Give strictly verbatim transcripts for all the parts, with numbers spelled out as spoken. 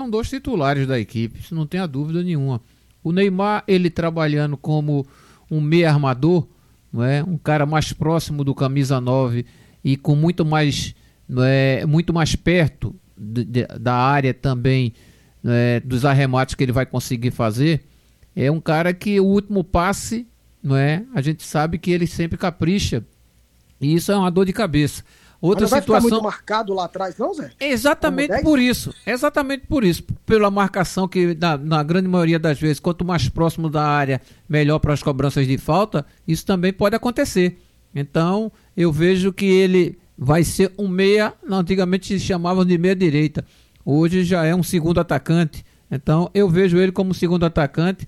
são dois titulares da equipe, isso não tem a dúvida nenhuma. O Neymar, ele trabalhando como um meia armador, não é? Um cara mais próximo do camisa nove e com muito mais, não é? Muito mais perto de, de, da área também, não é? Dos arremates que ele vai conseguir fazer. É um cara que o último passe, não é? A gente sabe que ele sempre capricha e isso é uma dor de cabeça. Outra Mas não situação... vai ficar muito marcado lá atrás, não, Zé? Exatamente por isso, exatamente por isso, pela marcação que na, na grande maioria das vezes, quanto mais próximo da área, melhor para as cobranças de falta, isso também pode acontecer. Então, eu vejo que ele vai ser um meia, antigamente se chamavam de meia direita, hoje já é um segundo atacante, então eu vejo ele como segundo atacante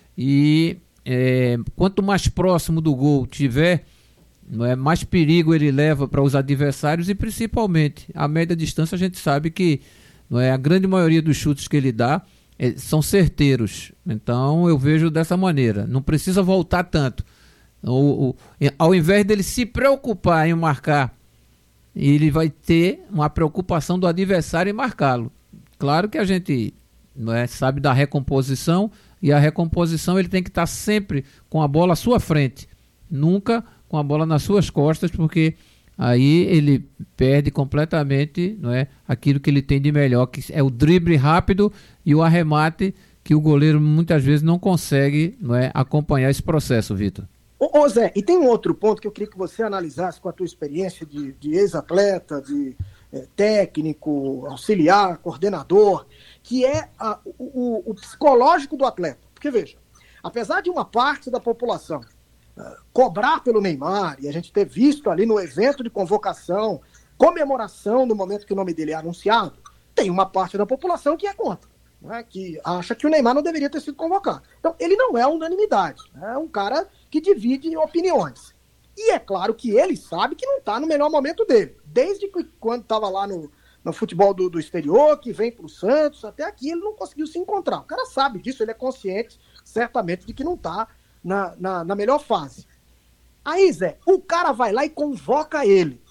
e é, quanto mais próximo do gol tiver, não é, mais perigo ele leva para os adversários e principalmente a média distância. A gente sabe que, não é, a grande maioria dos chutes que ele dá é, são certeiros, então eu vejo dessa maneira, não precisa voltar tanto. O, o, ao invés dele se preocupar em marcar, ele vai ter uma preocupação do adversário em marcá-lo. Claro que a gente, não é, sabe da recomposição, e a recomposição ele tem que estar sempre com a bola à sua frente, nunca com a bola nas suas costas, porque aí ele perde completamente, não é, aquilo que ele tem de melhor, que é o drible rápido e o arremate, que o goleiro muitas vezes não consegue, não é, acompanhar esse processo, Vitor. Ô, ô Zé, e tem um outro ponto que eu queria que você analisasse com a tua experiência de, de ex-atleta, de é, técnico, auxiliar, coordenador, que é a, o, o, o psicológico do atleta. Porque, veja, apesar de uma parte da população cobrar pelo Neymar, e a gente ter visto ali no evento de convocação, comemoração no momento que o nome dele é anunciado, tem uma parte da população que é contra, né, que acha que o Neymar não deveria ter sido convocado. Então, ele não é unanimidade, é um cara que divide opiniões. E é claro que ele sabe que não está no melhor momento dele, desde que quando estava lá no, no futebol do, do exterior, que vem para o Santos, até aqui ele não conseguiu se encontrar. O cara sabe disso, ele é consciente, certamente, de que não está Na, na, na melhor fase. Aí, Zé, o cara vai lá e convoca ele.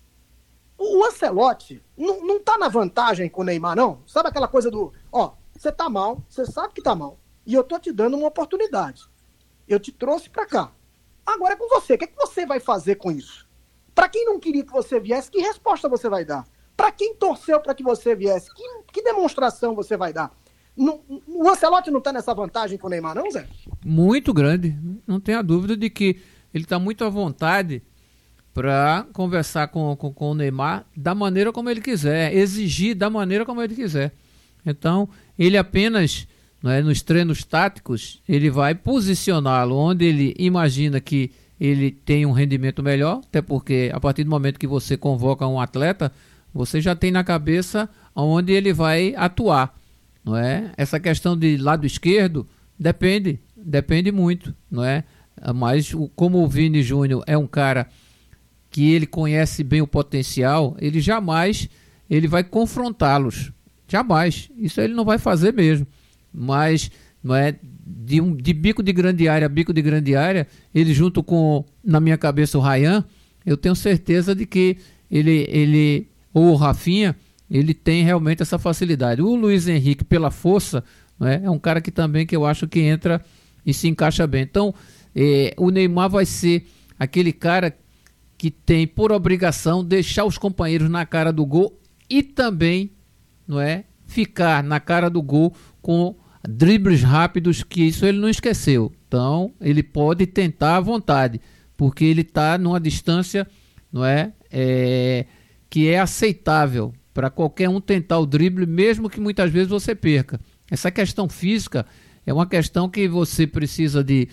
O, o Ancelotti não, não tá na vantagem com o Neymar, não? Sabe aquela coisa do, ó, você tá mal, você sabe que tá mal, e eu tô te dando uma oportunidade. Eu te trouxe pra cá. Agora é com você. O que é que você vai fazer com isso? Pra quem não queria que você viesse, que resposta você vai dar? Pra quem torceu pra que você viesse, que, que demonstração você vai dar? Não, o Ancelotti não está nessa vantagem com o Neymar, não, Zé? Muito grande. Não tenha dúvida de que ele está muito à vontade para conversar com, com, com o Neymar da maneira como ele quiser, exigir da maneira como ele quiser. Então, ele apenas, não é, nos treinos táticos, ele vai posicioná-lo onde ele imagina que ele tem um rendimento melhor, até porque a partir do momento que você convoca um atleta, você já tem na cabeça onde ele vai atuar. Não é? Essa questão de lado esquerdo depende, depende muito, não é? Mas como o Vini Júnior é um cara que ele conhece bem o potencial, ele jamais ele vai confrontá-los, jamais, isso ele não vai fazer mesmo, mas não é, de, um, de bico de grande área a bico de grande área, ele junto com, na minha cabeça, o Ryan, eu tenho certeza de que ele, ele ou o Rafinha, ele tem realmente essa facilidade. O Luiz Henrique, pela força, né, é um cara que também que eu acho que entra e se encaixa bem. Então, eh, o Neymar vai ser aquele cara que tem por obrigação deixar os companheiros na cara do gol e também, não é, ficar na cara do gol com dribles rápidos, que isso ele não esqueceu. Então, ele pode tentar à vontade, porque ele está numa distância, não é, é que é aceitável para qualquer um tentar o drible, mesmo que muitas vezes você perca. Essa questão física é uma questão que você precisa de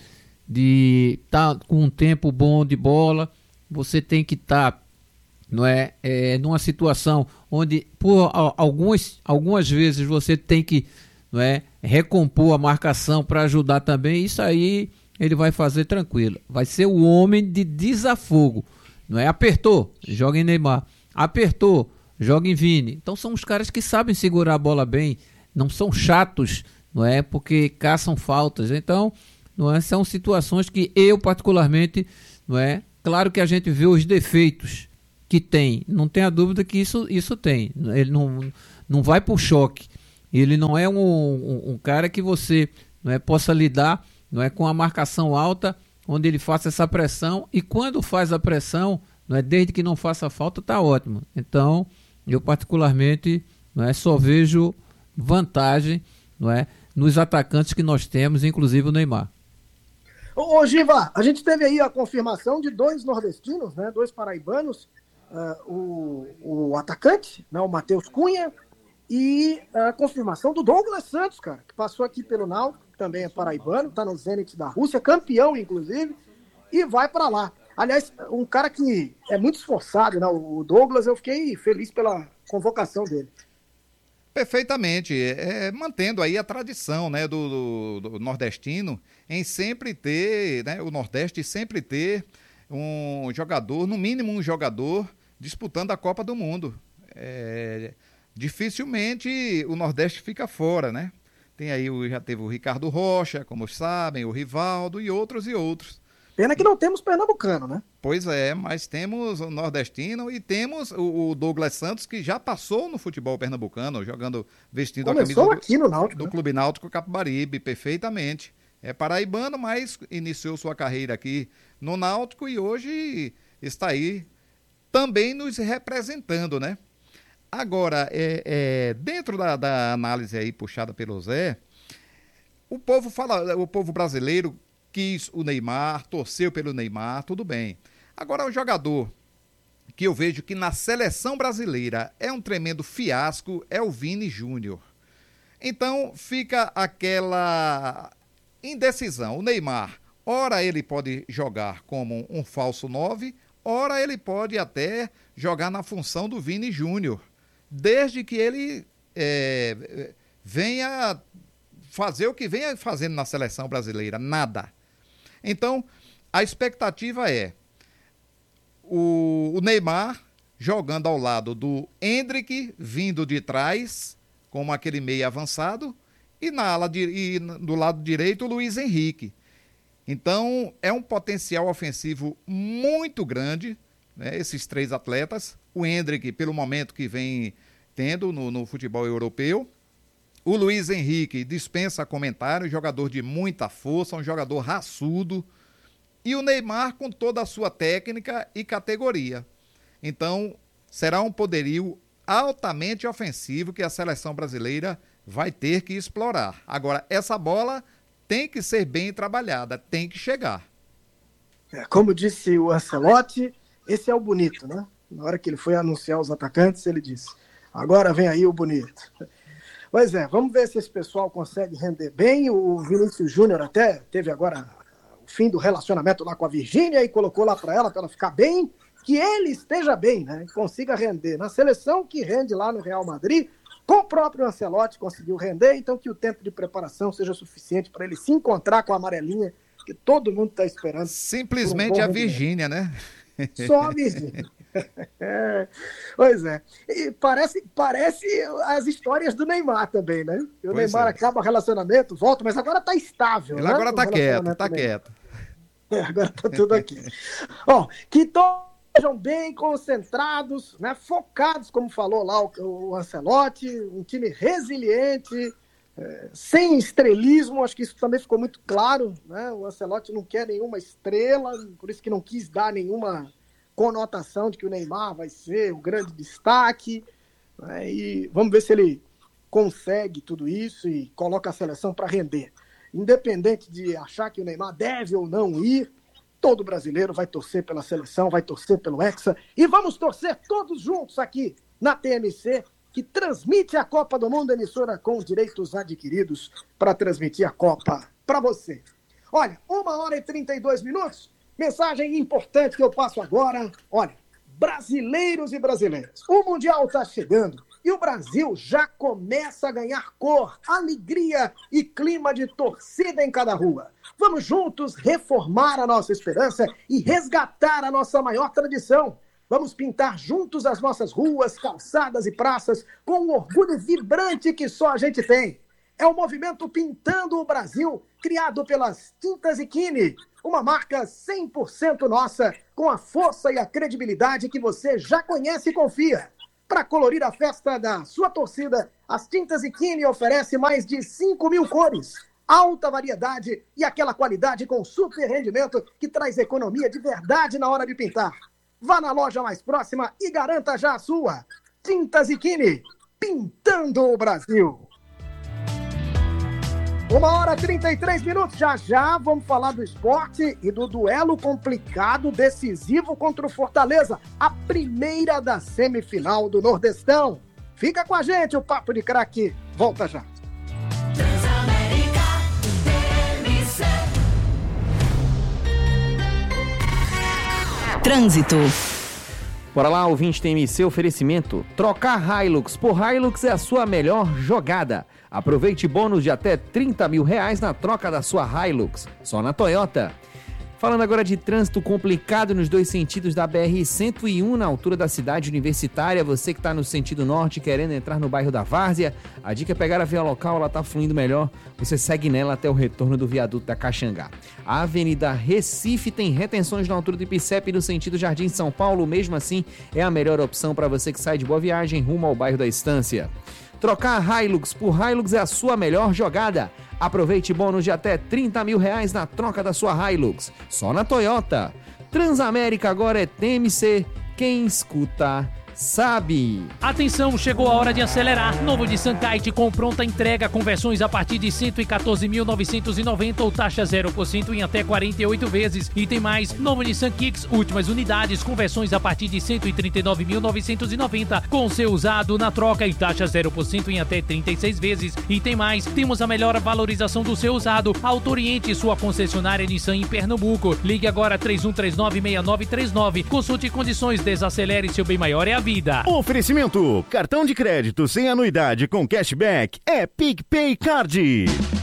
de estar tá com um tempo bom de bola, você tem que estar tá, não é, é, numa situação onde por algumas, algumas vezes você tem que, não é, recompor a marcação para ajudar também. Isso aí ele vai fazer tranquilo. Vai ser o homem de desafogo, não é? Apertou, joga em Neymar. Apertou, joga em Vini. Então são os caras que sabem segurar a bola bem, não são chatos, não é? Porque caçam faltas. Então, não é? São situações que eu particularmente, não é? Claro que a gente vê os defeitos que tem, não tenha dúvida que isso, isso tem. Ele não, não vai por choque, Ele não é um, um, um cara que você não é, possa lidar não é, com a marcação alta, onde ele faça essa pressão, e quando faz a pressão, não é, desde que não faça falta, está ótimo. Então, eu particularmente não é, só vejo vantagem não é, nos atacantes que nós temos, inclusive o Neymar. Ô, Giva, a gente teve aí a confirmação de dois nordestinos, né, dois paraibanos, uh, o, o atacante, né, o Matheus Cunha, e a confirmação do Douglas Santos, cara, que passou aqui pelo Náutico, também é paraibano, tá no Zenit da Rússia, campeão, inclusive, e vai para lá. Aliás, um cara que é muito esforçado, né, o Douglas, eu fiquei feliz pela convocação dele. Perfeitamente, é, mantendo aí a tradição, né, do, do, do nordestino em sempre ter, né, o Nordeste sempre ter um jogador, no mínimo um jogador, disputando a Copa do Mundo. É, dificilmente o Nordeste fica fora, né? Tem aí, o, já teve o Ricardo Rocha, como sabem, o Rivaldo e outros e outros. Pena que não temos pernambucano, né? Pois é, mas temos o nordestino e temos o, o Douglas Santos, que já passou no futebol pernambucano, jogando, vestindo Começou a camisa aqui do, no Náutico, do né? Clube Náutico Capibaribe, perfeitamente. É paraibano, mas iniciou sua carreira aqui no Náutico e hoje está aí também nos representando, né? Agora, é, é, dentro da, da análise aí puxada pelo Zé, o povo fala, o povo brasileiro quis o Neymar, torceu pelo Neymar, tudo bem. Agora, o jogador que eu vejo que na seleção brasileira é um tremendo fiasco é o Vini Júnior. Então, fica aquela indecisão. O Neymar, ora ele pode jogar como um falso nove, ora ele pode até jogar na função do Vini Júnior, desde que ele é, venha fazer o que venha fazendo na seleção brasileira, nada. Então, a expectativa é o, o Neymar jogando ao lado do Endrick, vindo de trás, como aquele meio avançado, e, na ala de, e do lado direito o Luiz Henrique. Então, é um potencial ofensivo muito grande, né, esses três atletas. O Endrick, pelo momento que vem tendo no, no futebol europeu. O Luiz Henrique dispensa comentário, jogador de muita força, um jogador raçudo. E o Neymar com toda a sua técnica e categoria. Então, será um poderio altamente ofensivo que a seleção brasileira vai ter que explorar. Agora, essa bola tem que ser bem trabalhada, tem que chegar. É, como disse o Ancelotti, esse é o bonito, né? Na hora que ele foi anunciar os atacantes, ele disse, agora vem aí o bonito. Pois é, vamos ver se esse pessoal consegue render bem. O Vinícius Júnior até teve agora o fim do relacionamento lá com a Virgínia e colocou lá para ela, para ela ficar bem, que ele esteja bem, né? E consiga render. Na seleção que rende lá no Real Madrid, com o próprio Ancelotti conseguiu render, então que o tempo de preparação seja suficiente para ele se encontrar com a amarelinha, que todo mundo está esperando. Simplesmente um a Virgínia, né? Só a Virgínia. É, pois é. E parece, parece as histórias do Neymar também, né? E o pois Neymar é. acaba o relacionamento, volta, mas agora tá estável. Ele né? agora tá quieto, tá quieto. É, agora tá tudo aqui. Ó, que todos sejam bem concentrados, né? Focados, como falou lá o, o Ancelotti, um time resiliente, é, sem estrelismo, acho que isso também ficou muito claro, né? O Ancelotti não quer nenhuma estrela, por isso que não quis dar nenhuma conotação de que o Neymar vai ser o grande destaque, né? E vamos ver se ele consegue tudo isso e coloca a seleção para render. Independente de achar que o Neymar deve ou não ir, todo brasileiro vai torcer pela seleção, vai torcer pelo Hexa, e vamos torcer todos juntos aqui na T M C, que transmite a Copa do Mundo, emissora com direitos adquiridos para transmitir a Copa para você. Olha, uma hora e trinta e dois minutos, mensagem importante que eu passo agora. Olha, brasileiros e brasileiras, o Mundial está chegando e o Brasil já começa a ganhar cor, alegria e clima de torcida em cada rua. Vamos juntos reformar a nossa esperança e resgatar a nossa maior tradição. Vamos pintar juntos as nossas ruas, calçadas e praças com um orgulho vibrante que só a gente tem. É o movimento Pintando o Brasil, criado pelas Tintas Ikine, uma marca cem por cento nossa, com a força e a credibilidade que você já conhece e confia. Para colorir a festa da sua torcida, as Tintas Ikine oferece mais de cinco mil cores, alta variedade e aquela qualidade com super rendimento que traz economia de verdade na hora de pintar. Vá na loja mais próxima e garanta já a sua. Tintas Ikine, pintando o Brasil. Uma hora e trinta e três minutos, já já vamos falar do esporte e do duelo complicado, decisivo contra o Fortaleza, a primeira da semifinal do Nordestão. Fica com a gente, o Papo de Craque volta já. Trânsito. Bora lá, ouvinte T M C, oferecimento. Trocar Hilux por Hilux é a sua melhor jogada. Aproveite bônus de até trinta mil reais na troca da sua Hilux, só na Toyota. Falando agora de trânsito complicado nos dois sentidos da B R cento e um, na altura da cidade universitária. Você que está no sentido norte, querendo entrar no bairro da Várzea, a dica é pegar a via local, ela está fluindo melhor. Você segue nela até o retorno do viaduto da Caxangá. A Avenida Recife tem retenções na altura do Ipicep no sentido Jardim São Paulo. Mesmo assim, é a melhor opção para você que sai de Boa Viagem rumo ao bairro da Estância. Trocar Hilux por Hilux é a sua melhor jogada. Aproveite bônus de até trinta mil reais na troca da sua Hilux, só na Toyota. Transamérica agora é T M C, quem escuta sabe. Atenção, chegou a hora de acelerar. Novo Nissan Kite com pronta entrega, com versões a partir de cento e quatorze mil novecentos e noventa ou taxa zero por cento em até quarenta e oito vezes. E tem mais, novo Nissan Kicks, últimas unidades, com versões a partir de cento e trinta e nove mil novecentos e noventa, com seu usado na troca e taxa zero por cento em até trinta e seis vezes. E tem mais, temos a melhor valorização do seu usado. Autoriente sua concessionária Nissan em Pernambuco. Ligue agora três um três nove, seis nove três nove. Consulte condições, desacelere, seu bem maior é a vida. Oferecimento, cartão de crédito sem anuidade com cashback é PicPay Card.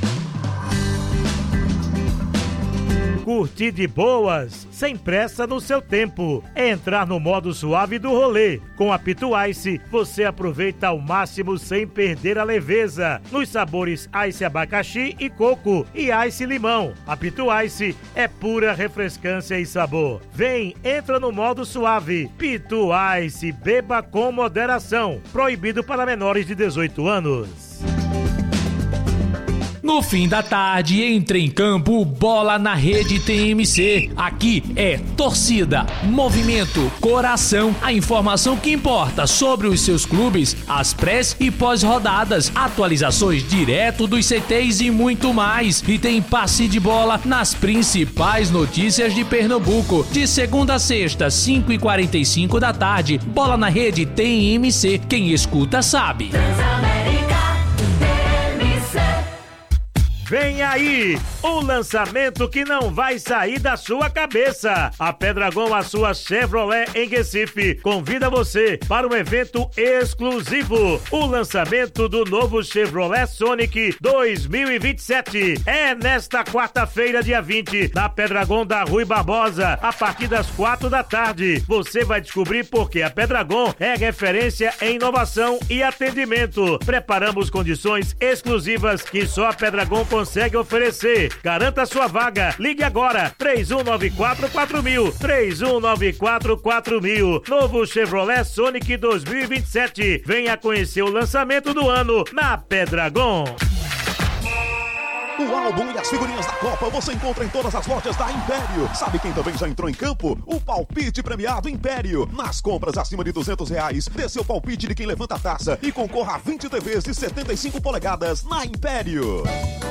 Curtir de boas, sem pressa no seu tempo. É entrar no modo suave do rolê. Com a Pitu Ice, você aproveita ao máximo sem perder a leveza. Nos sabores Ice abacaxi e coco e Ice limão. A Pitu Ice é pura refrescância e sabor. Vem, entra no modo suave. Pitu Ice, beba com moderação. Proibido para menores de dezoito anos. No fim da tarde, entre em campo, bola na rede T M C. Aqui é torcida, movimento, coração, a informação que importa sobre os seus clubes, as pré e pós-rodadas, atualizações direto dos C Ts e muito mais. E tem passe de bola nas principais notícias de Pernambuco. De segunda a sexta, cinco e quarenta e cinco da tarde, bola na rede T M C. Quem escuta sabe. Vem aí, o lançamento que não vai sair da sua cabeça. A Pedragon, a sua Chevrolet em Recife, convida você para um evento exclusivo. O lançamento do novo Chevrolet Sonic dois mil e vinte e sete. É nesta quarta-feira, dia vinte, na Pedragon da Rui Barbosa, a partir das quatro da tarde. Você vai descobrir porque a Pedragon é referência em inovação e atendimento. Preparamos condições exclusivas que só a Pedragon consegue oferecer. Garanta sua vaga. Ligue agora. três um nove quatro quatro mil. três um nove quatro quatro mil. Novo Chevrolet Sonic dois mil e vinte e sete. Venha conhecer o lançamento do ano na Pedragon. O álbum e as figurinhas da Copa você encontra em todas as lojas da Império. Sabe quem também já entrou em campo? O palpite premiado Império. Nas compras acima de duzentos reais, dê seu palpite de quem levanta a taça e concorra a vinte T Vs de setenta e cinco polegadas na Império.